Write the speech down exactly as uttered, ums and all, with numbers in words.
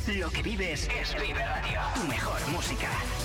Lo que vives es Vive Radio. Tu mejor música.